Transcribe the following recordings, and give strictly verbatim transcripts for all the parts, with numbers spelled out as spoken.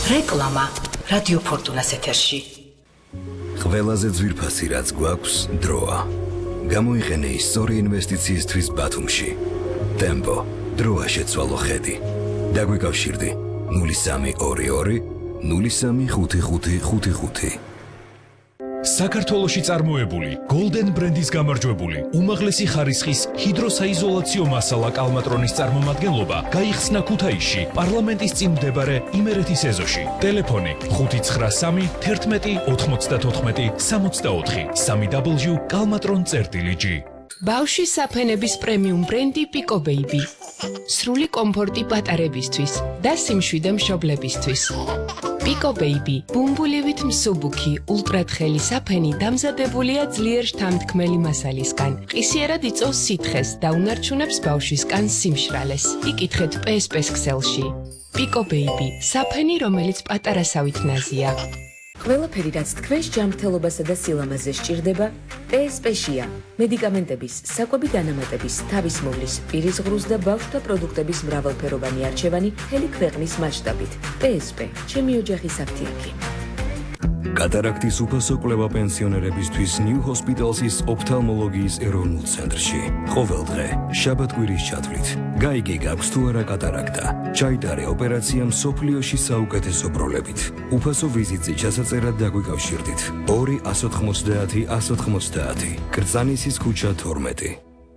რეკლამა რადიო ფორტუნას ეთერში. ყველაზე ძვირფასი რაც გვაქვს დროა. გამოიყენე ისტორი ინვესტიციისთვის ბათუმში. ტემპო დროა შეცვალო ხედი. დაგვიკავშირდი ნული სამი ორი ორი ნული სამი ხუთი ხუთი ხუთი ხუთი. საქართველოში წარმოებული Golden ბრენდის გამარჯვებული უმაღლესი ხარისხის ჰიდროსაიზოლაციო მასალა კალმატრონის წარმომადგენლობა გაიხსნა ქუთაისში პარლამენტის წინ მდებარე იმერეთის ეზოში. ტელეფონი ხუთი ცხრა სამი თერთმეტი ოთხმოცდათოთხმეტი სამოცდაოთხი სამი დაბლიუ კალმატრონ წერტილი ჯი. ბავშვის საფენების პრემიუმ ბრენდი Pico Baby. სრული კომფორტი პატარებისთვის და სიმშვიდე მშობლებისთვის. Pico Baby, ბუმბულივით მსუბუქი, ულტრათხელი საფენი დამზადებულია ძლიერ შთამთქმელი მასალისგან. ყისიერად იწვევს სითხეს და უნარჩუნებს ბავშვის კანს სიმშრალეს. იკითხეთ პე ეს პე-ს ქსელში. Pico Baby, საფენი, რომელიც პატარასავით ნაზია. ყველაფერი, რაც თქვენს ჯანმრთელობასა და სილამაზე სჭირდება, პე ეს პე-შია. მედიკამენტების, საკვები დანამატების, თავის მოვლის, პირის ღრუს და ბავშვთა პროდუქტების მრავალფეროვანი არჩევანი მთელი ქვეყნის მასშტაბით. პე ეს პე, ჩემი ოჯახის აფთიაქი. კატარაქტის უფასო კვლევა პენსიონერებისთვის ნიუ ჰოსპიტალსის ოფთალმოლოგიის ეროვნულ ცენტრში. ყოველ დღე, შაბათ-კვირის ჩათვლით. გაიგე გაქვს თუ არა კატარაქტა. ჩაიტარე ოპერაცია მსოფლიოში საუკეთესო პროლებით. უფასო ვიზიტზე ჩასაწერად დაგვიკავშირდით. ორი ათას ოთხმოცდაათი ათას ოთხმოცდაათი. კრწანისის ქუჩა თორმეტი.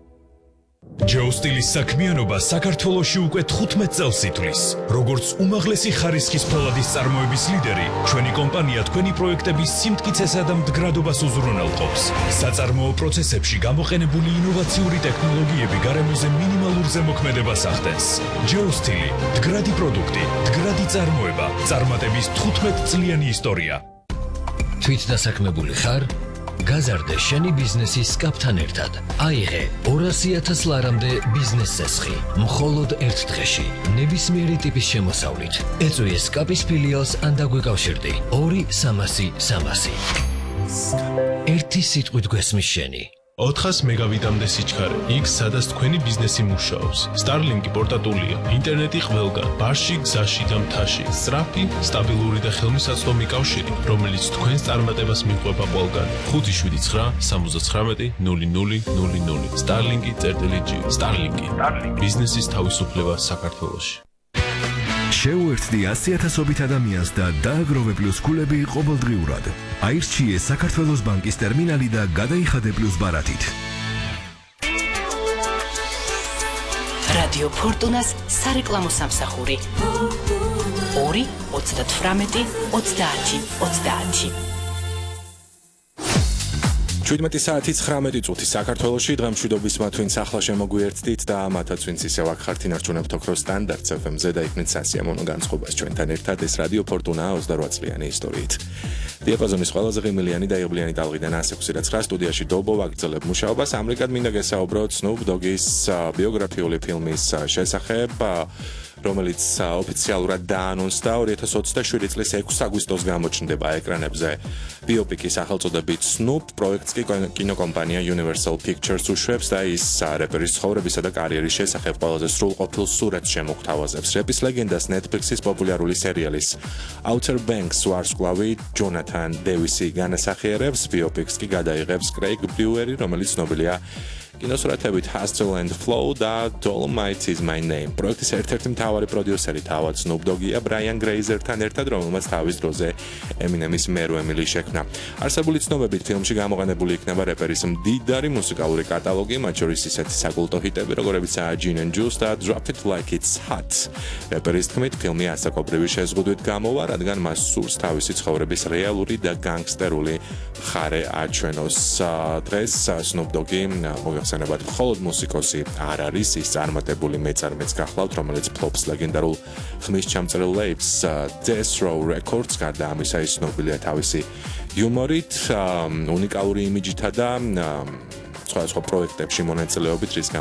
ჯეოსტილის საქმიანობა საქართველოში უკვე თხუთმეტ წელს ითვლის. როგორც უმაღლესი ხარისხის ფოლადის წარმოების ლიდერი, ჩვენი კომპანია თქვენი პროექტების სიმტკიცესა და მდგრადობას უზრუნველყოფს. საწარმოო პროცესებში გამოყენებული ინოვაციური ტექნოლოგიები გარემოზე მინიმალურ ზემოქმედებას ახდენს. ჯეოსტილი, მდგრადი პროდუქტი, მდგრადი წარმოება, წარმატების თხუთმეტწლიანი ისტორია. თვით დასაქმებული ხარ? გაზარდე შენი ბიზნესის სკაპთან ერთად. აიღე ორასი ათას ლარამდე ბიზნეს წესხი. მხოლოდ ერთ დღეში. ნებისმიერი ტიპის შემოსავლით. ეწვიე სკაპის ფილიალს ან დაგვიკავშირდი. ორი სამასი სამასი. ერთი სიტყვით გვესმის შენი. ოთხას მეგავიტამდე სიჩქარე, იქ სადაც თქვენი ბიზნესი მუშაობს. Starlink-ი პორტატულია, ინტერნეტი ყველგან, ბარში, გზაში და მთაში. სწრაფი, სტაბილური და ხელმისაწვდომი კავშირი, რომელიც თქვენს წარმატებას მიყვება ყველგან. ხუთი შვიდი ცხრა სამოცდათხრამეტი ნული ნული ნული ნული. Starlink-ი წერტილი ჯი. Starlink-ი. ბიზნესის თავისუფლება საქართველოში. შეუერთდი ასი ათასობით ადამიანს და დააგროვე პლუს ქულები ყოველდღიურად. აირჩიე საქართველოს ბანკის ტერმინალი და გადაიხადე პლუს ბარათით. რადიო ფორტუნას სარეკლამო სამსახური. ორი ოცდათვრამეტი ოცდაათი ოცდაათი. შვიდმეტი საათი ცხრამეტი წუთი საქართველოში დღემშვიდობის მათვინც ახლა შემოგვიერთდით და მათაც ვინც ისევ აქ ხართ ინარჩუნებთ ოქროს სტანდარტს ეფ ემ-ზე და იქნით სასიამოვნო განწყობას ჩვენთან ერთად ეს რადიო ფორტუნა ოცდარვა წლიანი ისტორიით. დიაპაზონის ყველაზე ღიმილიანი და იღბლიანი ტალღიდან ას ექვსი ცხრა სტუდიაში დობო ვაგრძელებ მუშაობას. ამრიგად მინდა გესაუბროთ Snoop Dogg-ის ბიოგრაფიული ფილმის შესახებ, რომელიც ოფიციალურად დაანონსდა ორი ათას ოცდაშვიდი წლის ექვსი აგვისტოს გამოჩნდება ეკრანებზე. ბიოპიკის სახელწოდებით Snoop პროექტს კი კინოკომპანია Universal Pictures უშვებს და ის რეპერის ცხოვრებისა და კარიერის შესახებ ყველაზე სრულყოფილ სურათს შემოგთავაზებს. რეპის ლეგენდას Netflix-ის პოპულარული სერიალის Outer Banks ვარსკვლავი ჯონათან დევისი განასახიერებს. ბიოპიკს კი გადაიღებს კრეიგ ბრიუერი, რომელიც ცნობილია კინოსურათებით Hustle and Flow და Dolomite is my name. პროექტის ერთ-ერთი მთავარი პროდიუსერი თავად Snoop Dogg-ია Brian Grazer-თან ერთად, რომელმაც თავის დროზე Eminem-ის მერუ ემილი შექმნა. არსებული ცნობებით ფილმში გამოყენებული იქნება რეპერის მდიდარი მუსიკალური კატალოგი, მათ შორის ისეთი საკულტო ჰიტები, როგორებიცაა Gin and Juice და Drop It Like It's Hot. რეპერის თქმით, ფილმი ასაკობრივი შეზღუდვით გამოვა, რადგან მას სურს თავისი ცხოვრების რეალური და განგსტერული მხარე აჩვენოს. დღეს Snoop Dogg-ი მოგახსენებათ, მხოლოდ მუსიკოსი არ არის, ის წარმატებული მეწარმეც გახლავთ, რომელიც ფლობს ლეგენდარულ ხმისჩამწრელ ლეიბლს Death Row Records, გარდა ამისა ის ცნობილია თავისი იუმორით, უნიკალური იმიჯითა და სხვადასხვა პროექტებში მონაწილეობით, რის